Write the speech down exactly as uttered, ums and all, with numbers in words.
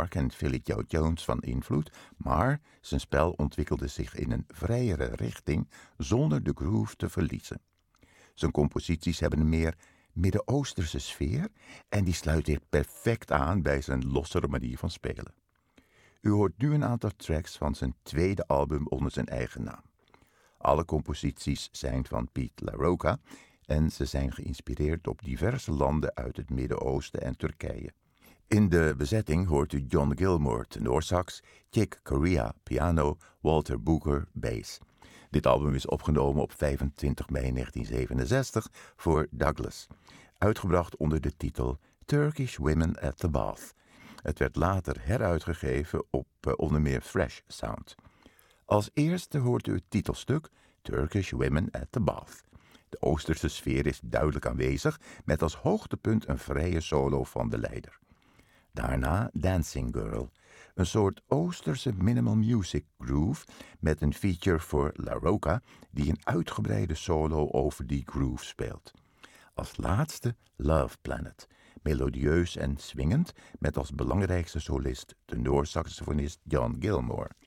Clarke en Philly Joe Jones van invloed, maar zijn spel ontwikkelde zich in een vrijere richting zonder de groove te verliezen. Zijn composities hebben een meer Midden-Oosterse sfeer en die sluit hier perfect aan bij zijn lossere manier van spelen. U hoort nu een aantal tracks van zijn tweede album onder zijn eigen naam. Alle composities zijn van Pete LaRocca en ze zijn geïnspireerd op diverse landen uit het Midden-Oosten en Turkije. In de bezetting hoort u John Gilmore tenorsax, Chick Corea piano, Walter Booker bass. Dit album is opgenomen op vijfentwintig mei negentien zevenenzestig voor Douglas, uitgebracht onder de titel Turkish Women at the Bath. Het werd later heruitgegeven op uh, onder meer Fresh Sound. Als eerste hoort u het titelstuk Turkish Women at the Bath. De Oosterse sfeer is duidelijk aanwezig, met als hoogtepunt een vrije solo van de leider. Daarna Dancing Girl, een soort Oosterse minimal music groove met een feature voor LaRocca die een uitgebreide solo over die groove speelt. Als laatste Love Planet, melodieus en swingend met als belangrijkste solist tenorsaxofonist John Gilmore.